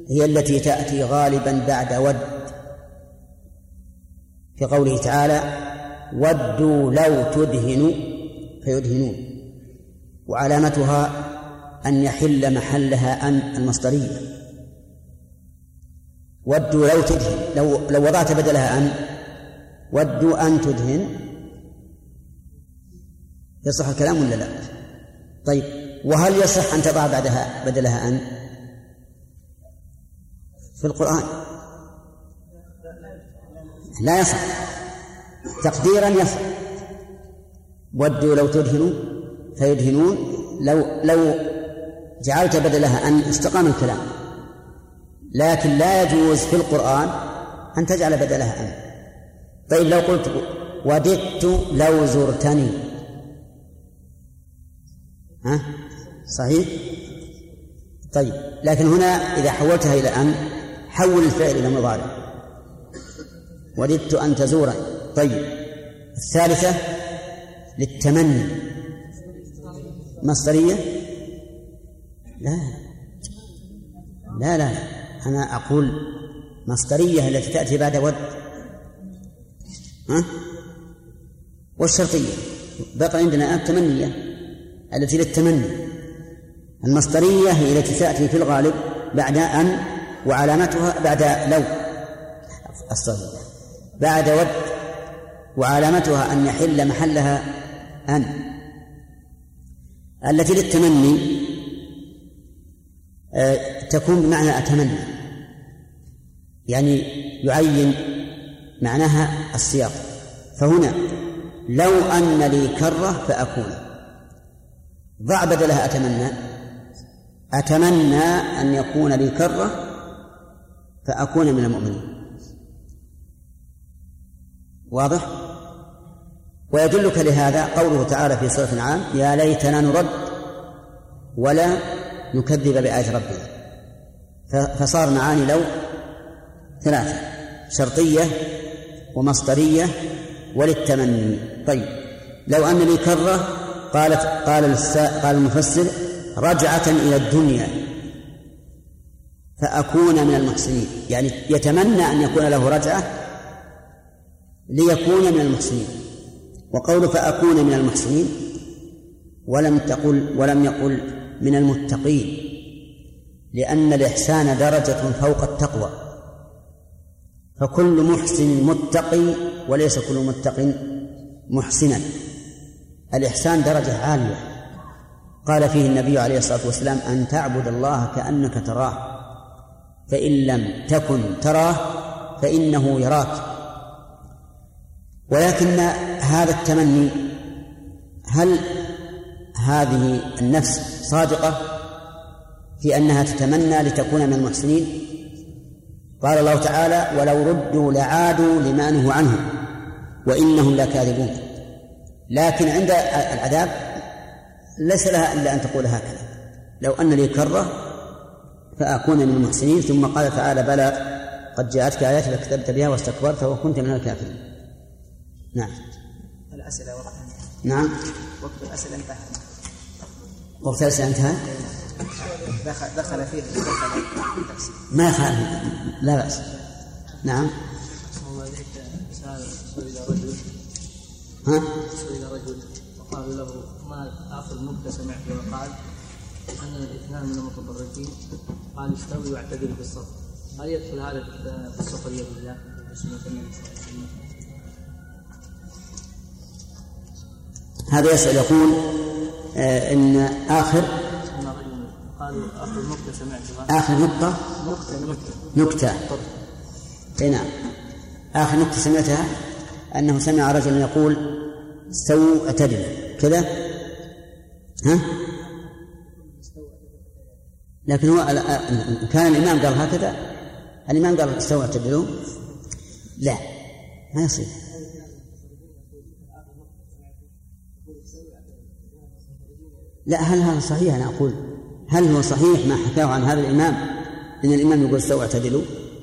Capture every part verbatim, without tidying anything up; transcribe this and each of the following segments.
هي التي تأتي غالبا بعد ود، في قوله تعالى ودوا لو تدهنوا فيدهنون، وعلامتها أن يحل محلها أن المصدرية. ودوا لو تدهن، لو, لو وضعت بدلها أن، ودوا أن تدهن، يصح الكلام ولا لا؟ طيب، وهل يصح أن تضع بعدها بدلها أن في القرآن؟ لا يصح، تقديرا يصح. ودوا لو تدهنوا فيدهنون، لو لو جعلت بدلها أن استقام الكلام، لكن لا يجوز في القرآن أن تجعل بدلها أن. طيب لو قلت وددت لو زرتني، ها صحيح؟ طيب، لكن هنا إذا حولتها إلى أن، حول الفعل إلى مضارع، وددت أن تزورني. طيب، الثالثة للتمني، مصدرية؟ لا لا لا أنا أقول مصدرية التي تأتي بعد ود، ها؟ والشرطية بقى عندنا التمنية التي للتمني. المصدرية هي التي تأتي في الغالب بعد أن، وعلامتها بعد لو أصدر بعد ود، وعلامتها أن يحل محلها أن. التي للتمني تكون بمعنى أتمنى، يعني يعين معناها السياق. فهنا لو أن لي كرة فأكون، ضع بدلها أتمنى، أتمنى أن يكون لي كرة فأكون من المؤمنين. واضح؟ ويدلك لهذا قوله تعالى في سورة الأنعام يا ليتنا نرد ولا نكذب بآيات ربنا، فصار معاني لو ثلاثة، شرطية ومصدرية وللتمني. طيب، لو أن لي كرة، قالت قال قال المفسر رجعة إلى الدنيا فأكون من المحسنين، يعني يتمنى أن يكون له رجعة ليكون من المحسنين. وقول فأكون من المحسنين ولم تقل ولم يقل من المتقين، لأن الإحسان درجة فوق التقوى، فكل محسن متقي وليس كل متق محسنا. الإحسان درجة عالية، قال فيه النبي عليه الصلاة والسلام أن تعبد الله كأنك تراه فإن لم تكن تراه فإنه يراك. ولكن هذا التمني، هل هذه النفس صادقة في أنها تتمنى لتكون من المحسنين؟ قال الله تعالى ولو ردوا لعادوا لما نهوا عنه وإنهم لكاذبون. لكن عند العذاب ليس لها إلا أن تقول هكذا لو أن لي كرة فأكون من المحسنين. ثم قال تعالى بلى قد جاءتك آيات فكذبت بها واستكبرت وكنت من الكافرين. نعم. الأسئلة وقتها. نعم. وقت الأسئلة انتهى. وقت الأسئلة انتهى. دخل دخل فيه دخل ما يخالف، لا بأس. نعم. سئل رجل ها؟ سئل رجل وقال له ما آخر نكتة سمعته، وقال أن الاثنان من المتضررين قال استوي واعتدل في الصف. هل يدخل هذا في السخرية بالله سنة النبي صلى الله عليه وسلم؟ هذا يسأل يقول آه إن آخر قالوا آخر نكتة سمعتها آخر نقطة نكتة نكتة نعم آخر نكتة سمعتها أنه سمع رجلا يقول استووا اعتدلوا كذا، ها؟ لكن هو كان الإمام قال هكذا، الإمام قال استووا اعتدلوا، لا ما يصير. لا، هل هذا صحيح؟ أنا أقول هل هو صحيح ما حكاه عن هذا الإمام إن الإمام يقول استووا اعتدلوا؟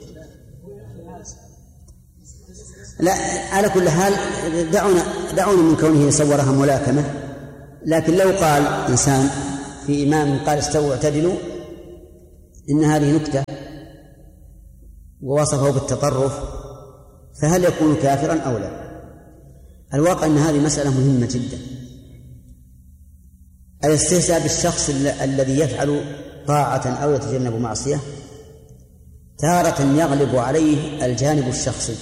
لا، على كل حال دعونا دعونا من كونه صورها ملاكمة. لكن لو قال إنسان في إمام قال استووا اعتدلوا إن هذه نكتة ووصفه بالتطرف فهل يكون كافرا أو لا؟ الواقع أن هذه مسألة مهمة جدا. الاستهزاء بالشخص الذي يفعل طاعة أو يتجنب معصية تارة يغلب عليه الجانب الشخصي،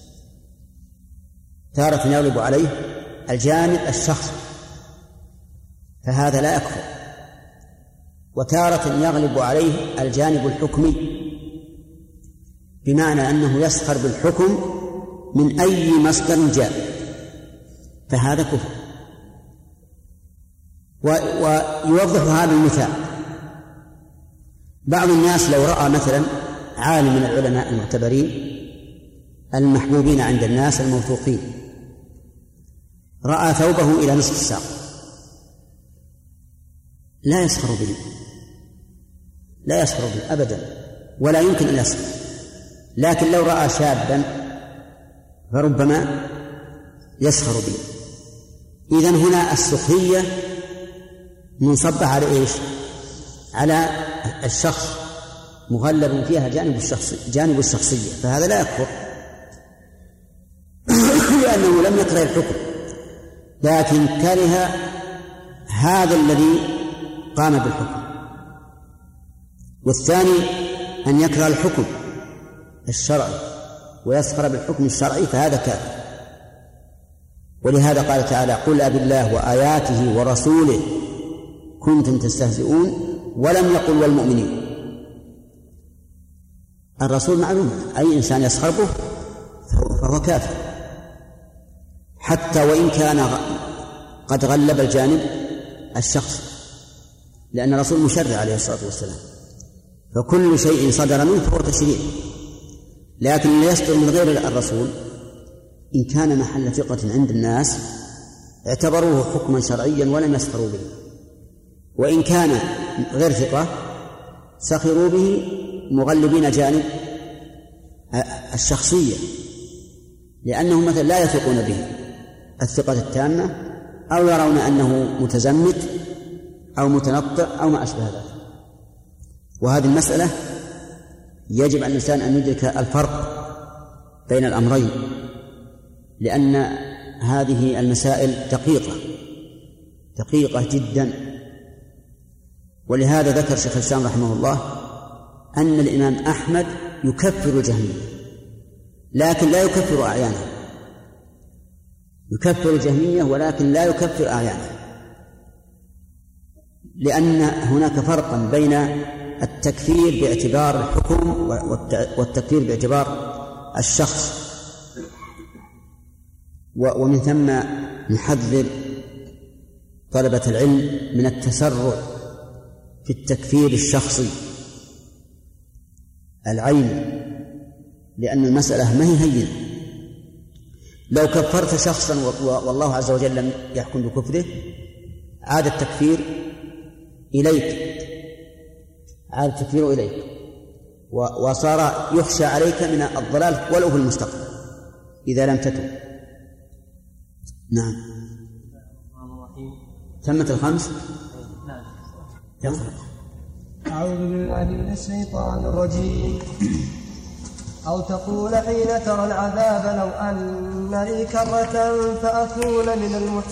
تارة يغلب عليه الجانب الشخصي فهذا لا يكفر، وتارة يغلب عليه الجانب الحكمي بمعنى أنه يسخر بالحكم من أي مصدر جاء فهذا كفر. ويوضح هذا المثال: بعض الناس لو رأى مثلا عالم من العلماء المعتبرين المحبوبين عند الناس الموثوقين رأى ثوبه إلى نصف الساق لا يسخر به، لا يسخر به أبدا ولا يمكن أن يسخر، لكن لو رأى شابا فربما يسخر به. إذن هنا السخرية منصبة على إيش؟ على الشخص، مغلب فيها جانب الشخصي جانب الشخصية، فهذا لا يكفر لأنه لم يكره الحكم لكن كره هذا الذي قام بالحكم. والثاني أن يكره الحكم الشرعي ويسخر بالحكم الشرعي فهذا كافر. ولهذا قال تعالى: قل أبالله وآياته ورسوله كنتم تستهزئون، ولم يقل والمؤمنين. الرسول معلوم أي إنسان يسخر به فهو كافر حتى وإن كان قد غلب الجانب الشخصي، لأن الرسول مشرع عليه الصلاة والسلام، فكل شيء صدر منه فهو تشريع. لكن اللي يصدر من غير الرسول إن كان محل ثقة عند الناس اعتبروه حكما شرعيا ولم يسخروا به، وإن كان غير ثقة سخروا به مغلبين جانب الشخصية، لأنهم مثلا لا يثقون به الثقة التامة أو يرون أنه متزمت أو متنطع أو ما أشبه ذلك. وهذه المسألة يجب على الإنسان أن يدرك الفرق بين الأمرين، لأن هذه المسائل دقيقة دقيقة جدا. ولهذا ذكر شيخ الإسلام رحمه الله أن الإمام أحمد يكفر الجهمية لكن لا يكفر أعيانه، يكفر الجهمية ولكن لا يكفر أعيانه، لأن هناك فرقا بين التكفير باعتبار الحكم والتكفير باعتبار الشخص. ومن ثم نحذر طلبة العلم من التسرع في التكفير الشخصي العيني، لأن المسألة ما هي هينة. لو كفرت شخصا والله عز وجل لم يحكم بكفره عاد التكفير إليك عاد التكفير إليك وصار يخشى عليك من الضلال ولو في المستقبل إذا لم تتب. نعم. تمت الخمس. نعم. أعوذ بالله من الشيطان الرجيم. أو تقول حين ترى العذاب لو أن لي كرة فأكون من المحسنين